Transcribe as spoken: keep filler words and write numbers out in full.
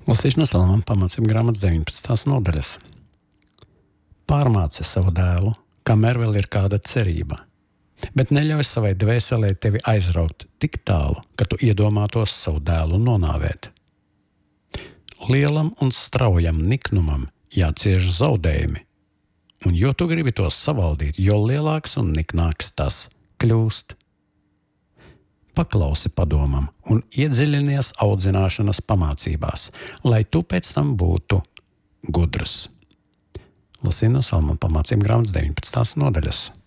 Lasīšu no Salmām pamācību grāmatas deviņpadsmitās nodaļas. Pārmāci savu dēlu, kamēr vēl ir kāda cerība, bet neļauj savai dvēselē tevi aizraut tik tālu, ka tu iedomātos savu dēlu nonāvēt. Lielam un straujam niknumam jācieš zaudējumi, un jo tu gribi tos savaldīt, jo lielāks un niknāks tas kļūst. Paklausi padomam un iedziļinies audzināšanas pamācībās, lai tu pēc tam būtu gudrs. Lasīju no Salmām pamācību grāmatas deviņpadsmitās nodaļas.